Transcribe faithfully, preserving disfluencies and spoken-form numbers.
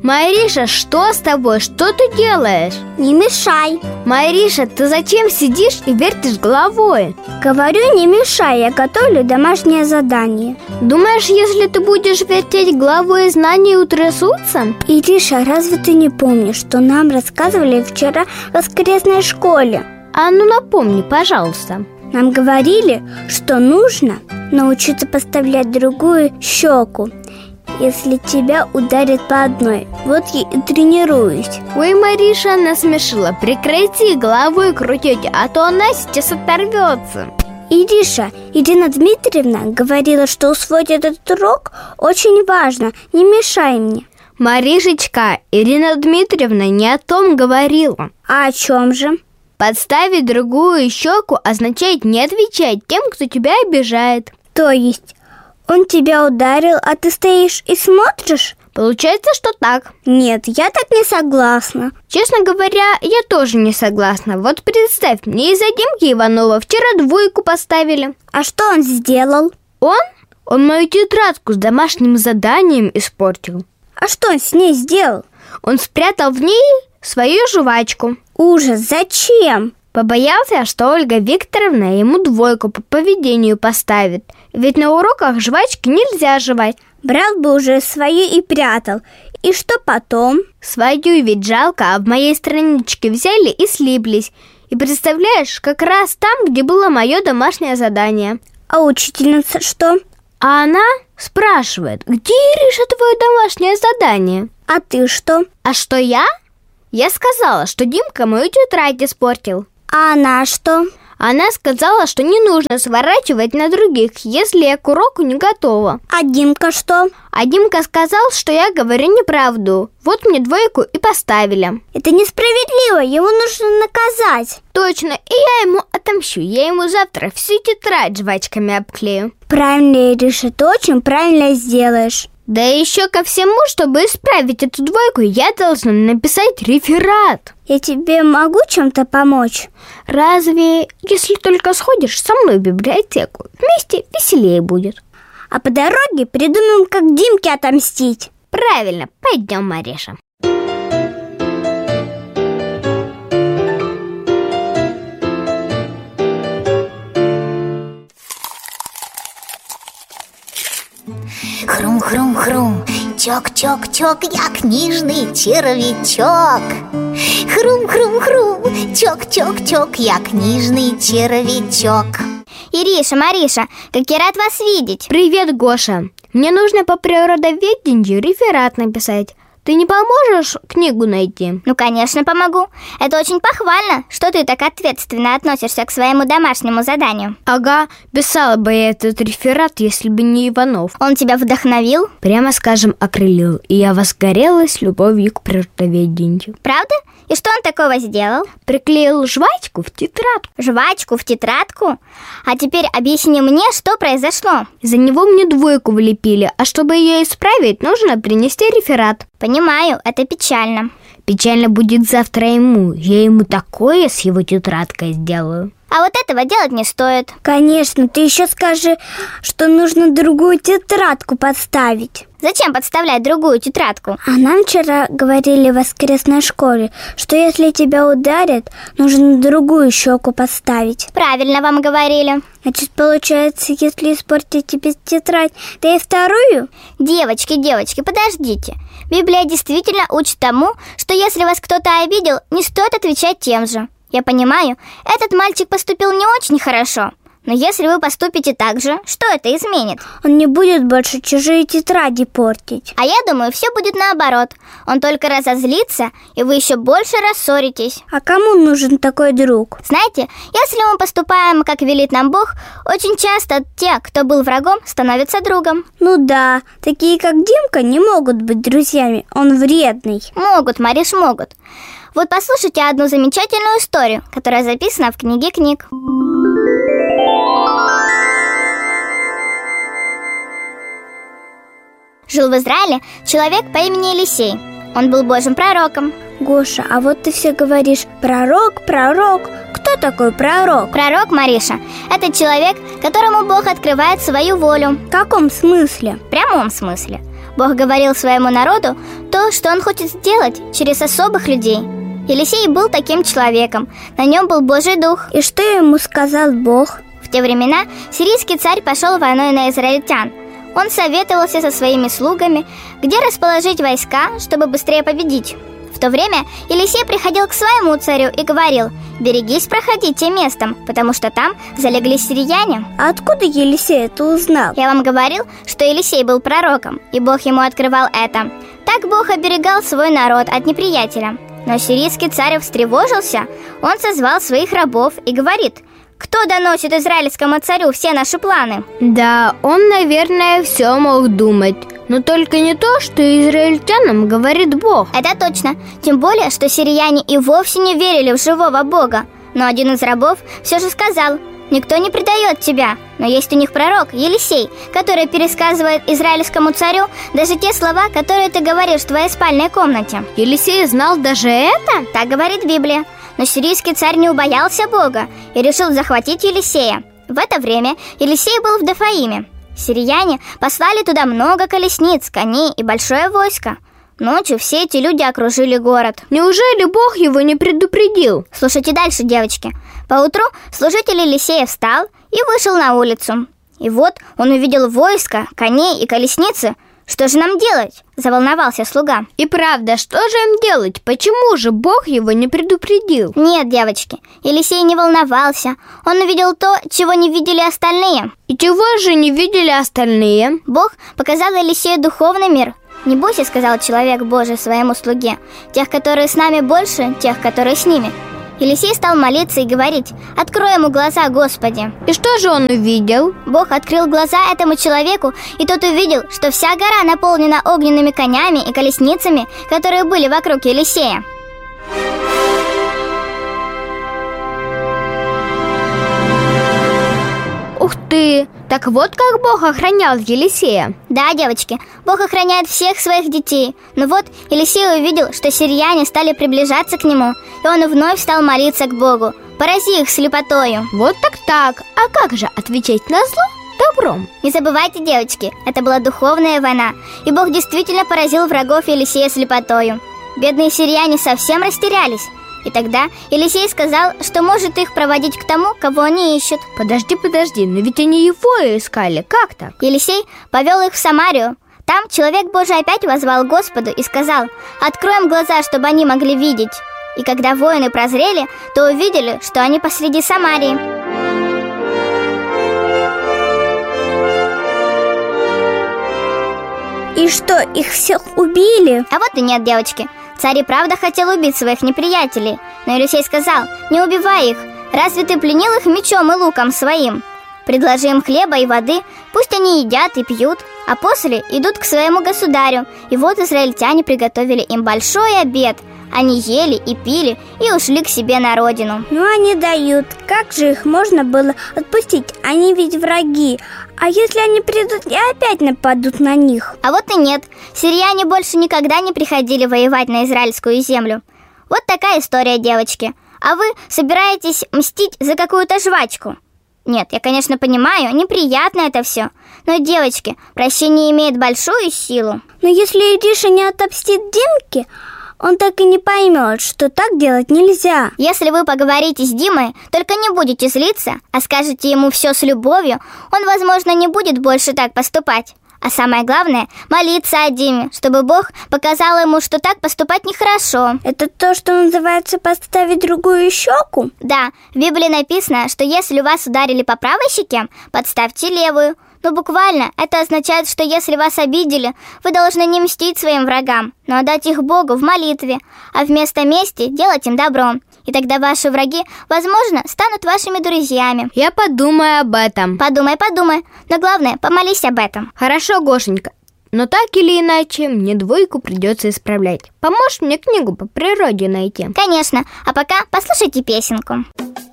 Мариша, что с тобой? Что ты делаешь? Не мешай. Мариша, ты зачем сидишь и вертишь головой? Говорю, не мешай, я готовлю домашнее задание. Думаешь, если ты будешь вертеть головой, знания утрясутся? Ириша, разве ты не помнишь, что нам рассказывали вчера в воскресной школе? А ну напомни, пожалуйста. Нам говорили, что нужно научиться подставлять другую щеку, если тебя ударят по одной. Вот я и тренируюсь. Ой, Мариша насмешила. Прекрати головой крутить, а то она сейчас оторвется. Ириша, Ирина Дмитриевна говорила, что усвоить этот урок очень важно. Не мешай мне. Маришечка, Ирина Дмитриевна не о том говорила. А о чем же? Подставить другую щеку означает не отвечать тем, кто тебя обижает. То есть он тебя ударил, а ты стоишь и смотришь? Получается, что так. Нет, я так не согласна. Честно говоря, я тоже не согласна. Вот представь, мне из-за Димки Иванова вчера двойку поставили. А что он сделал? Он? Он мою тетрадку с домашним заданием испортил. А что он с ней сделал? Он спрятал в ней свою жвачку. Ужас, зачем? Побоялся, что Ольга Викторовна ему двойку по поведению поставит. Ведь на уроках жвачки нельзя жевать. Брал бы уже свою и прятал. И что потом? Свою ведь жалко, а в моей страничке взяли и слиплись. И представляешь, как раз там, где было мое домашнее задание. А учительница что? А она спрашивает: где, Ириша, твое домашнее задание? А ты что? А что я? Я сказала, что Димка мою тетрадь испортил. А она что? Она сказала, что не нужно сворачивать на других, если я к уроку не готова. А Димка что? А Димка сказал, что я говорю неправду. Вот мне двойку и поставили. Это несправедливо, его нужно наказать. Точно, и я ему отомщу. Я ему завтра всю тетрадь жвачками обклею. Правильно, Ириша, ты очень правильно сделаешь. Да еще ко всему, чтобы исправить эту двойку, я должна написать реферат. Я тебе могу чем-то помочь? Разве, если только сходишь со мной в библиотеку, вместе веселее будет. А по дороге придумаем, как Димке отомстить. Правильно, пойдем, Мариша. Хрум-хрум-хрум, чок-чок-чок, я книжный червячок. Хрум-хрум-хрум, чок-чок-чок, я книжный червячок. Ириша, Мариша, как я рад вас видеть. Привет, Гоша. Мне нужно по природоведению реферат написать. Ты не поможешь книгу найти? Ну, конечно, помогу. Это очень похвально, что ты так ответственно относишься к своему домашнему заданию. Ага, писала бы я этот реферат, если бы не Иванов. Он тебя вдохновил? Прямо скажем, окрылил. И я возгорелась любовью к природоведению. Правда? И что он такого сделал? Приклеил жвачку в тетрадку. Жвачку в тетрадку? А теперь объясни мне, что произошло. За него мне двойку влепили, а чтобы ее исправить, нужно принести реферат. Понимаю, это печально. Печально будет завтра ему. Я ему такое с его тетрадкой сделаю. А вот этого делать не стоит. Конечно, ты еще скажи, что нужно другую тетрадку подставить. Зачем подставлять другую тетрадку? А нам вчера говорили в воскресной школе, что если тебя ударят, нужно другую щеку подставить. Правильно вам говорили. Значит, получается, если испортить тебе тетрадь, да и вторую? Девочки, девочки, подождите. Библия действительно учит тому, что если вас кто-то обидел, не стоит отвечать тем же. Я понимаю, этот мальчик поступил не очень хорошо. Но если вы поступите так же, что это изменит? Он не будет больше чужие тетради портить. А я думаю, все будет наоборот. Он только разозлится, и вы еще больше рассоритесь. А кому нужен такой друг? Знаете, если мы поступаем, как велит нам Бог, очень часто те, кто был врагом, становятся другом. Ну да, такие как Димка не могут быть друзьями, он вредный. Могут, Мариш, могут. Вот послушайте одну замечательную историю, которая записана в книге книг. Жил в Израиле человек по имени Елисей. Он был Божьим пророком. Гоша, а вот ты все говоришь пророк, пророк. Кто такой пророк? Пророк, Мариша, это человек, которому Бог открывает свою волю. В каком смысле? В прямом смысле. Бог говорил своему народу то, что Он хочет сделать через особых людей. Елисей был таким человеком, на нем был Божий Дух. И что ему сказал Бог? В те времена сирийский царь пошел войной на израильтян. Он советовался со своими слугами, где расположить войска, чтобы быстрее победить. В то время Елисей приходил к своему царю и говорил: «Берегись проходить тем местом, потому что там залегли сирияне». А откуда Елисей это узнал? Я вам говорил, что Елисей был пророком, и Бог ему открывал это. Так Бог оберегал свой народ от неприятеля. Но сирийский царь встревожился. Он созвал своих рабов и говорит: «Кто доносит израильскому царю все наши планы?» Да, он, наверное, все мог думать, но только не то, что израильтянам говорит Бог. Это точно, тем более, что сирияне и вовсе не верили в живого Бога. Но один из рабов все же сказал: «Никто не предает тебя». Но есть у них пророк Елисей, который пересказывает израильскому царю даже те слова, которые ты говоришь в твоей спальной комнате. Елисей знал даже это? Так говорит Библия. Но сирийский царь не убоялся Бога и решил захватить Елисея. В это время Елисей был в Дафаиме. Сирияне послали туда много колесниц, коней и большое войско. Ночью все эти люди окружили город. Неужели Бог его не предупредил? Слушайте дальше, девочки. Поутру служитель Елисея встал и вышел на улицу. И вот он увидел войско, коней и колесницы. «Что же нам делать?» – заволновался слуга. И правда, что же им делать? Почему же Бог его не предупредил? Нет, девочки, Елисей не волновался. Он увидел то, чего не видели остальные. И чего же не видели остальные? Бог показал Елисею духовный мир. «Не бойся, — сказал человек Божий своему слуге, — тех, которые с нами, больше тех, которые с ними». Елисей стал молиться и говорить: «Открой ему глаза, Господи». И что же он увидел? Бог открыл глаза этому человеку, и тот увидел, что вся гора наполнена огненными конями и колесницами, которые были вокруг Елисея. Ух ты! Так вот как Бог охранял Елисея. Да, девочки, Бог охраняет всех своих детей. Но вот Елисей увидел, что сирияне стали приближаться к нему, и он вновь стал молиться к Богу: «Порази их слепотою». Вот так-так. А как же отвечать на зло добром? Не забывайте, девочки, это была духовная война, и Бог действительно поразил врагов Елисея слепотою. Бедные сирияне совсем растерялись. И тогда Елисей сказал, что может их проводить к тому, кого они ищут. Подожди, подожди, но ведь они его искали, как так? Елисей повел их в Самарию. Там человек Божий опять воззвал Господу и сказал: «Откроем глаза, чтобы они могли видеть». И когда воины прозрели, то увидели, что они посреди Самарии. И что, их всех убили? А вот и нет, девочки. Царь и правда хотел убить своих неприятелей, но Елисей сказал: «Не убивай их, разве ты пленил их мечом и луком своим? Предложи им хлеба и воды, пусть они едят и пьют, а после идут к своему государю». И вот израильтяне приготовили им большой обед. Они ели и пили и ушли к себе на родину. Ну, они дают. Как же их можно было отпустить? Они ведь враги. А если они придут и опять нападут на них? А вот и нет. Сирияне больше никогда не приходили воевать на израильскую землю. Вот такая история, девочки. А вы собираетесь мстить за какую-то жвачку? Нет, я, конечно, понимаю, неприятно это все. Но, девочки, прощение имеет большую силу. Но если Ириша не отомстит Димке, он так и не поймет, что так делать нельзя. Если вы поговорите с Димой, только не будете злиться, а скажете ему все с любовью, он, возможно, не будет больше так поступать. А самое главное, молиться о Диме, чтобы Бог показал ему, что так поступать нехорошо. Это то, что называется подставить другую щеку? Да, в Библии написано, что если вас ударили по правой щеке, подставьте левую. Но буквально это означает, что если вас обидели, вы должны не мстить своим врагам, но отдать их Богу в молитве, а вместо мести делать им добро. И тогда ваши враги, возможно, станут вашими друзьями. Я подумаю об этом. Подумай, подумай, но главное, помолись об этом. Хорошо, Гошенька, но так или иначе мне двойку придется исправлять. Поможешь мне книгу по природе найти? Конечно, а пока послушайте песенку.